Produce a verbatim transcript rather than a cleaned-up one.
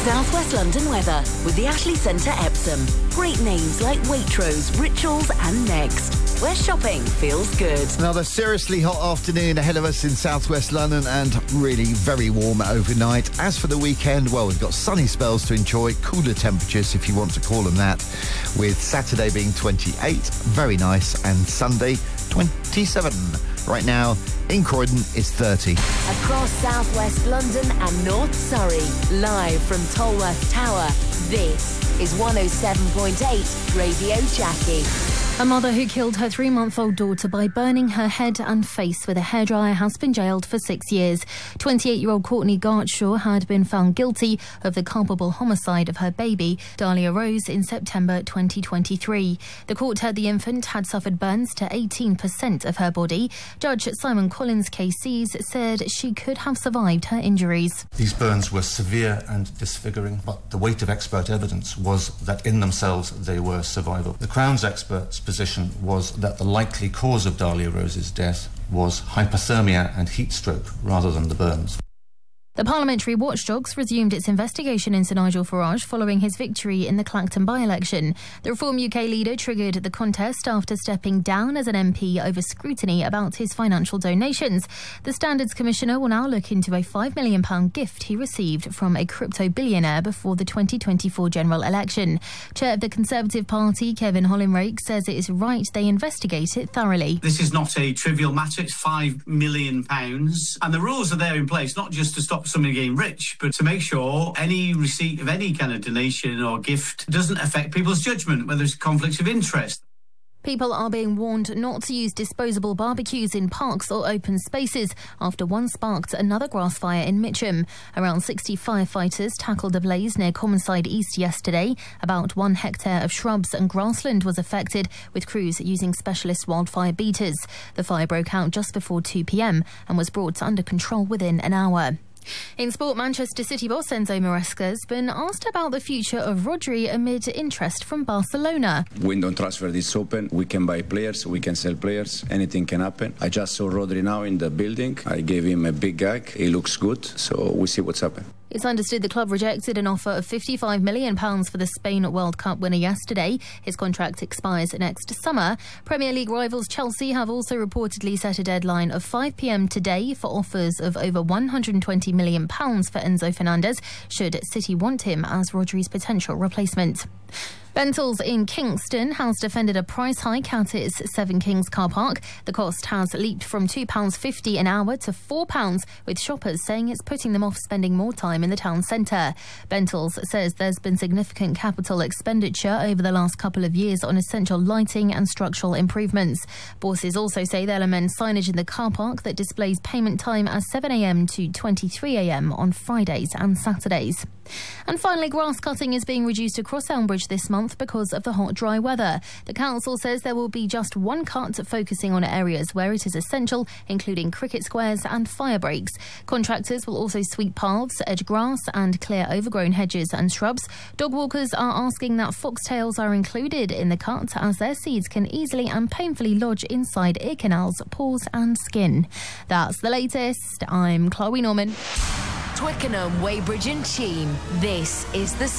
South West London weather with the Ashley Centre Epsom. Great names like Waitrose, Rituals and Next, where shopping feels good. Another seriously hot afternoon ahead of us in South West London and really very warm overnight. As for the weekend, well, we've got sunny spells to enjoy, cooler temperatures if you want to call them that, with Saturday being twenty-eight, very nice, and Sunday twenty-seven. Right now, in Croydon, it's thirty. Across South West London and North Surrey, live from Tolworth Tower, this is one oh seven point eight Radio Jackie. A mother who killed her three-month-old daughter by burning her head and face with a hairdryer has been jailed for six years. twenty-eight-year-old Courtney Gartshaw had been found guilty of the culpable homicide of her baby, Dahlia Rose, in September twenty twenty-three. The court heard the infant had suffered burns to eighteen percent of her body. Judge Simon Collins K Cs said she could have survived her injuries. These burns were severe and disfiguring, but the weight of expert evidence was that in themselves they were survivable. The Crown's experts' position was that the likely cause of Dahlia Rose's death was hypothermia and heat stroke rather than the burns. The Parliamentary Watchdogs resumed its investigation into Nigel Farage following his victory in the Clacton by-election. The Reform U K leader triggered the contest after stepping down as an M P over scrutiny about his financial donations. The Standards Commissioner will now look into a five million pounds gift he received from a crypto billionaire before the twenty twenty-four general election. Chair of the Conservative Party, Kevin Hollinrake, says it is right they investigate it thoroughly. This is not a trivial matter. It's five million pounds. And the rules are there in place, not just to stop somebody getting rich, but to make sure any receipt of any kind of donation or gift doesn't affect people's judgment, whether it's conflicts of interest. People are being warned not to use disposable barbecues in parks or open spaces after one sparked another grass fire in Mitcham. Around sixty firefighters tackled a blaze near Commonside East yesterday. About one hectare of shrubs and grassland was affected, with crews using specialist wildfire beaters. The fire broke out just before two p m and was brought under control within an hour. In sport, Manchester City boss Enzo Maresca has been asked about the future of Rodri amid interest from Barcelona. Window transfer is open. We can buy players, we can sell players. Anything can happen. I just saw Rodri now in the building. I gave him a big gag. He looks good, so we'll see what's happening. It's understood the club rejected an offer of fifty-five million pounds for the Spain World Cup winner yesterday. His contract expires next summer. Premier League rivals Chelsea have also reportedly set a deadline of five p m today for offers of over one hundred twenty million pounds for Enzo Fernandez, should City want him as Rodri's potential replacement. Bentall's in Kingston has defended a price hike at its Seven Kings car park. The cost has leaped from two pounds fifty an hour to four pounds, with shoppers saying it's putting them off spending more time in the town centre. Bentall's says there's been significant capital expenditure over the last couple of years on essential lighting and structural improvements. Bosses also say they'll amend signage in the car park that displays payment time as seven a m to twenty-three a m on Fridays and Saturdays. And finally, grass cutting is being reduced across Elmbridge this month because of the hot, dry weather. The council says there will be just one cut focusing on areas where it is essential, including cricket squares and fire breaks. Contractors will also sweep paths, edge grass and clear overgrown hedges and shrubs. Dog walkers are asking that foxtails are included in the cut, as their seeds can easily and painfully lodge inside ear canals, paws and skin. That's the latest. I'm Chloe Norman. Twickenham, Weybridge and Cheam. This is the